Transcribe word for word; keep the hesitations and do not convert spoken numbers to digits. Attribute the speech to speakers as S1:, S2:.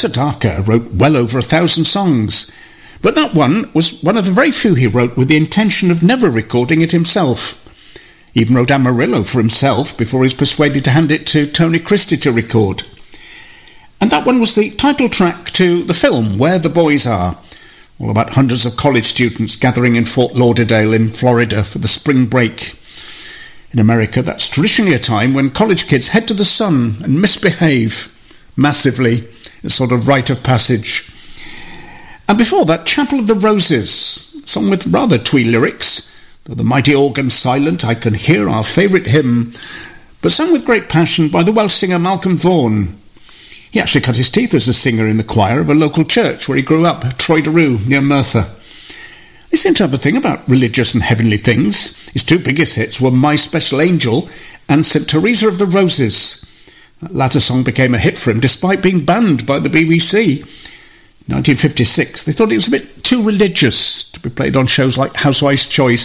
S1: Sedaka wrote well over a thousand songs, but that one was one of the very few he wrote with the intention of never recording it himself. He even wrote Amarillo for himself before he was persuaded to hand it to Tony Christie to record. And that one was the title track to the film Where the Boys Are, all about hundreds of college students gathering in Fort Lauderdale in Florida for the spring break. In America, that's traditionally a time when college kids head to the sun and misbehave massively, a sort of rite of passage. And before that, Chapel of the Roses, a song with rather twee lyrics. Though the mighty organ's silent, I can hear our favourite hymn, but sung with great passion by the Welsh singer Malcolm Vaughan. He actually cut his teeth as a singer in the choir of a local church where he grew up, Troyderoo, near Merthyr. They seem to have a thing about religious and heavenly things. His two biggest hits were My Special Angel and Saint Teresa of the Roses. That latter song became a hit for him despite being banned by the B B C. In nineteen fifty-six, they thought it was a bit too religious to be played on shows like Housewife's Choice